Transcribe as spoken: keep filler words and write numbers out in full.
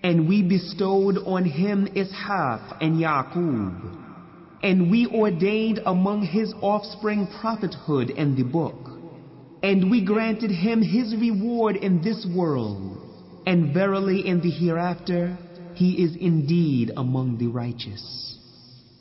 And we bestowed on him Ishaq and Yaqub. And we ordained among his offspring prophethood and the book. And we granted him his reward in this world. And verily in the hereafter, he is indeed among the righteous.